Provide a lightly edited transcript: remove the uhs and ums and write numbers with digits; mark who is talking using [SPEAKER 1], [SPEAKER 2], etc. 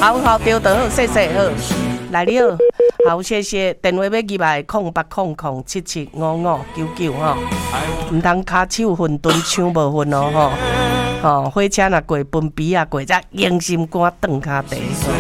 [SPEAKER 1] 好，对就好，谢谢好，来你好，好谢谢，电话要入来0800775599吼，唔通骹手分蹲枪无分哦吼，火车若过分鼻啊过，才硬心肝断骹地。